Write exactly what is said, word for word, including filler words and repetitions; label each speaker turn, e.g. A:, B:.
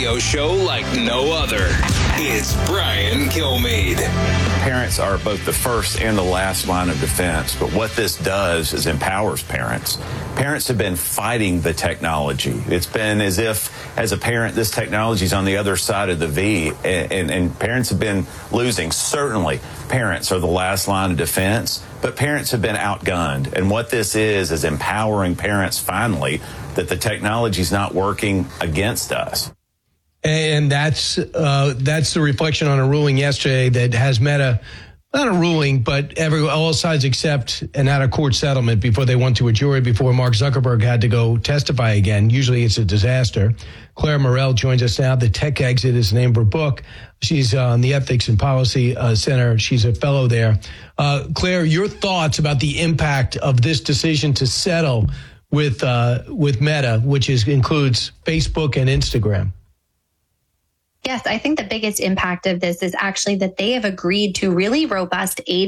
A: radio show like no other. It's Brian Kilmeade.
B: Parents are both the first and the last line of defense, but what this does is empowers parents. Parents have been fighting the technology. It's been as if, as a parent, this technology is on the other side of the V, and, and, and parents have been losing. Certainly, parents are the last line of defense, but parents have been outgunned. And what this is, is empowering parents finally that the technology is not working against us.
C: And that's uh, that's the reflection on a ruling yesterday that has Meta, not a ruling, but every all sides except an out-of-court settlement before they went to a jury, before Mark Zuckerberg had to go testify again. Usually it's a disaster. Claire Morell joins us now. The Tech Exit is the name of her book. She's uh, on the Ethics and Policy uh, Center. She's a fellow there. Uh, Claire, your thoughts about the impact of this decision to settle with uh, with Meta, which is includes Facebook and Instagram?
D: Yes, I think the biggest impact of this is actually that they have agreed to really robust age